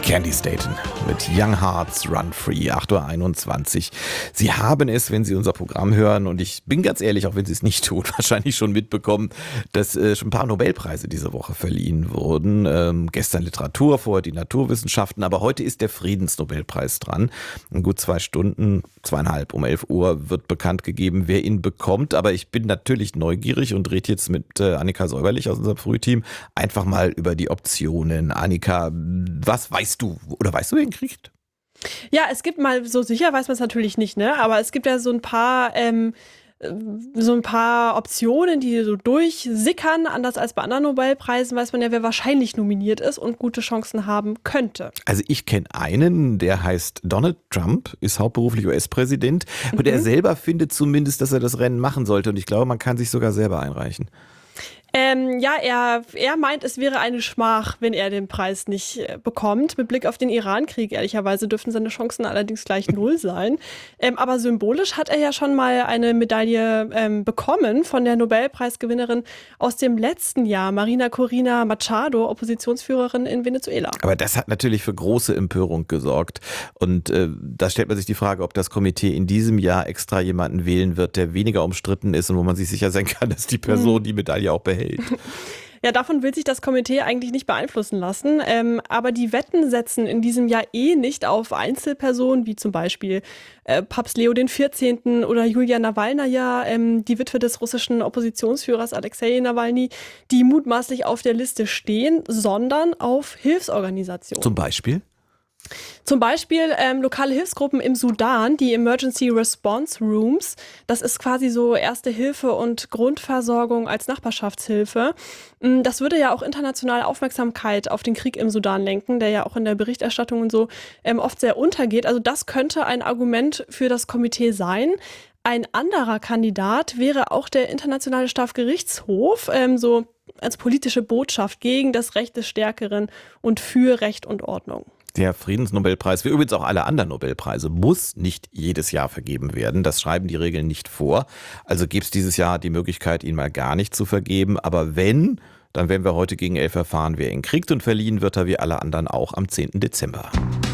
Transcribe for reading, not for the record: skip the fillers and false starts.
Candy Staten mit Young Hearts Run Free, 8:21 Uhr. Sie haben es, wenn Sie unser Programm hören, und ich bin ganz ehrlich, auch wenn Sie es nicht tun, wahrscheinlich schon mitbekommen, dass schon ein paar Nobelpreise diese Woche verliehen wurden. Gestern Literatur, vorher die Naturwissenschaften, aber heute ist der Friedensnobelpreis dran. In gut 2 Stunden, 2,5, um 11 Uhr wird bekannt gegeben, wer ihn bekommt. Aber ich bin natürlich neugierig und rede jetzt mit Annika Säuberlich aus unserem Frühteam einfach mal über die Optionen. Annika, was weißt du oder weißt du, wer ihn kriegt? Ja, es gibt mal, so sicher weiß man es natürlich nicht, ne? Aber es gibt ja so ein paar Optionen, die so durchsickern. Anders als bei anderen Nobelpreisen weiß man ja, wer wahrscheinlich nominiert ist und gute Chancen haben könnte. Also ich kenne einen, der heißt Donald Trump, ist hauptberuflich US-Präsident und er selber findet zumindest, dass er das Rennen machen sollte, und ich glaube, man kann sich sogar selber einreichen. Ja, er meint, es wäre eine Schmach, wenn er den Preis nicht bekommt. Mit Blick auf den Iran-Krieg, ehrlicherweise, dürften seine Chancen allerdings gleich 0 sein. Aber symbolisch hat er ja schon mal eine Medaille bekommen von der Nobelpreisgewinnerin aus dem letzten Jahr, Marina Corina Machado, Oppositionsführerin in Venezuela. Aber das hat natürlich für große Empörung gesorgt. Und da stellt man sich die Frage, ob das Komitee in diesem Jahr extra jemanden wählen wird, der weniger umstritten ist und wo man sich sicher sein kann, dass die Person die Medaille auch behält. Ja, davon will sich das Komitee eigentlich nicht beeinflussen lassen. Aber die Wetten setzen in diesem Jahr nicht auf Einzelpersonen, wie zum Beispiel Papst Leo XIV. Oder Julia Nawalnaja, die Witwe des russischen Oppositionsführers Alexei Nawalny, die mutmaßlich auf der Liste stehen, sondern auf Hilfsorganisationen. Zum Beispiel? Lokale Hilfsgruppen im Sudan, die Emergency Response Rooms. Das ist quasi so Erste Hilfe und Grundversorgung als Nachbarschaftshilfe. Das würde ja auch internationale Aufmerksamkeit auf den Krieg im Sudan lenken, der ja auch in der Berichterstattung und so oft sehr untergeht. Also das könnte ein Argument für das Komitee sein. Ein anderer Kandidat wäre auch der Internationale Strafgerichtshof, so als politische Botschaft gegen das Recht des Stärkeren und für Recht und Ordnung. Der Friedensnobelpreis, wie übrigens auch alle anderen Nobelpreise, muss nicht jedes Jahr vergeben werden. Das schreiben die Regeln nicht vor. Also gibt es dieses Jahr die Möglichkeit, ihn mal gar nicht zu vergeben. Aber wenn, dann werden wir heute gegen 11 erfahren, wer ihn kriegt, und verliehen wird er wie alle anderen auch am 10. Dezember.